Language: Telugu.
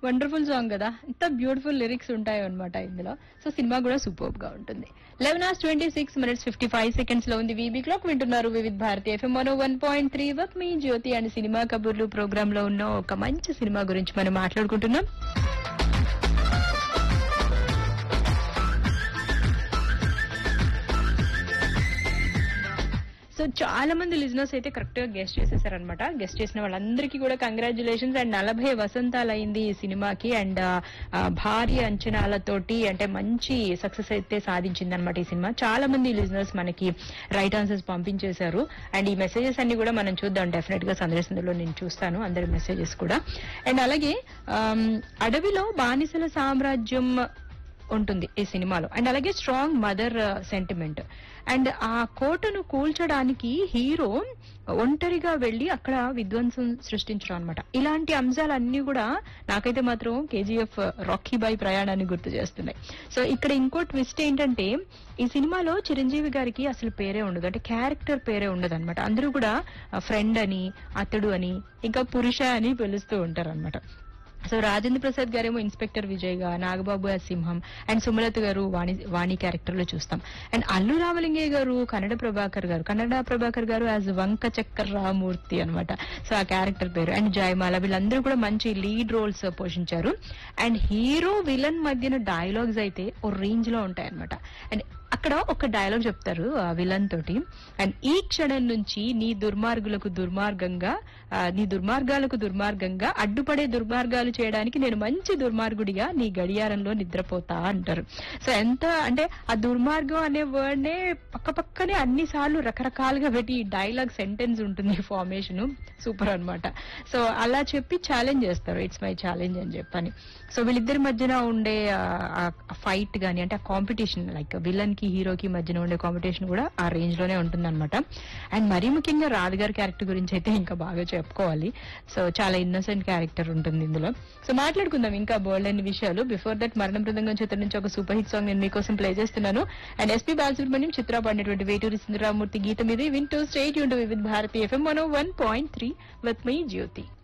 వండర్ఫుల్ సాంగ్ కదా, ఎంత బ్యూటిఫుల్ లిరిక్స్ ఉంటాయో అనమాట ఇందులో. సో సినిమా కూడా సూపర్ గా ఉంటుంది. 11:26:55 లో ఉంది వీబీ క్లాక్. వింటున్నారు Vividh Bharati FM 101.3 work me Jyothi and cinema కబుర్లు ప్రోగ్రామ్ లో ఉన్న ఒక మంచి సినిమా గురించి మనం మాట్లాడుకుంటున్నాం. సో చాలా మంది లిజనర్స్ అయితే కరెక్ట్ గా గెస్ట్ చేసేసారనమాట. గెస్ట్ చేసిన వాళ్ళందరికీ కూడా కంగ్రాచులేషన్స్. అండ్ 40 వసంతాలు అయింది ఈ సినిమాకి. అండ్ భారీ అంచనాలతోటి అంటే మంచి సక్సెస్ అయితే సాధించింది అనమాట ఈ సినిమా. చాలా మంది లిజనర్స్ మనకి రైట్ ఆన్సర్స్ పంపించేశారు. అండ్ ఈ మెసేజెస్ అన్ని కూడా మనం చూద్దాం డెఫినెట్ గా సందర్శనలో నేను చూస్తాను అందరి మెసేజెస్ కూడా. అండ్ అలాగే అడవిలో బానిసల సామ్రాజ్యం ఉంటుంది ఈ సినిమాలో. అండ్ అలాగే స్ట్రాంగ్ మదర్ సెంటిమెంట్. అండ్ ఆ కోటను కూల్చడానికి హీరో ఒంటరిగా వెళ్లి అక్కడ విధ్వంసం సృష్టించడం అనమాట. ఇలాంటి అంశాలన్నీ కూడా నాకైతే మాత్రం కేజీఎఫ్ రాకీ బాయ్ ప్రయాణాన్ని గుర్తు చేస్తున్నాయి. సో ఇక్కడ ఇంకో ట్విస్ట్ ఏంటంటే ఈ సినిమాలో చిరంజీవి గారికి అసలు పేరే ఉండదు, అంటే క్యారెక్టర్ పేరే ఉండదు అనమాట. అందరూ కూడా ఫ్రెండ్ అని, అతడు అని, ఇంకా పురుష అని పిలుస్తూ ఉంటారు అనమాట. సో రాజేంద్ర ప్రసాద్ గారేమో ఇన్స్పెక్టర్ విజయ్ గా, నాగబాబు యాజ్ సింహం, అండ్ సుమలత గారు వాణి క్యారెక్టర్ లో చూస్తాం. అండ్ అల్లు రామలింగయ్య గారు కన్నడ ప్రభాకర్ గారు యాజ్ వంక చక్కర్ రామూర్తి అనమాట. సో ఆ క్యారెక్టర్ పేరు. అండ్ జయమాల వీళ్ళందరూ కూడా మంచి లీడ్ రోల్స్ పోషించారు. అండ్ హీరో విలన్ మధ్యన డైలాగ్స్ అయితే ఓ రేంజ్ లో ఉంటాయన్నమాట. అండ్ అక్కడ ఒక డైలాగ్ చెప్తారు విలన్ తోటి. అండ్ ఈ క్షణం నుంచి నీ దుర్మార్గాలకు దుర్మార్గంగా అడ్డుపడే దుర్మార్గాలు చేయడానికి నేను మంచి దుర్మార్గుడిగా నీ గడియారంలో నిద్రపోతా అంటారు. సో ఎంత అంటే ఆ దుర్మార్గం అనే వర్డ్ నే పక్కనే అన్ని సార్లు రకరకాలుగా పెట్టి డైలాగ్ సెంటెన్స్ ఉంటుంది ఫార్మేషన్. సూపర్ అన్నమాట. సో అలా చెప్పి ఛాలెంజ్ చేస్తారు, ఇట్స్ మై ఛాలెంజ్ అని చెప్పని. సో వీళ్ళిద్దరి మధ్యన ఉండే ఫైట్ గానీ, అంటే ఆ కాంపిటీషన్ లైక్ విలన్ కి హీరోకి మధ్యన ఉండే కాంపిటీషన్ కూడా ఆ రేంజ్ లోనే ఉంటుంది అనమాట. అండ్ మరీ ముఖ్యంగా రాధ గారి క్యారెక్టర్ గురించి అయితే ఇంకా బాగా చెప్పుకోవాలి. సో చాలా ఇన్నోసెంట్ క్యారెక్టర్ ఉంటుంది ఇందులో. సో మాట్లాడుకుందాం ఇంకా బోల్డ్ అన్ని విషయాలు. బిఫోర్ దట్ మరణ మృదంగం చిత్రం నుంచి ఒక సూపర్ హిట్ సాంగ్ నేను మీకోసం ప్లే చేస్తున్నాను. అండ్ ఎస్పీ బాలసుబ్రహ్మణ్యం చిత్ర పాడినటువంటి వేటూరి సుందరరామూర్తి గీతం ఇది. వింటూ stay tuned with Bharati FM 101.3 with me Jyothi.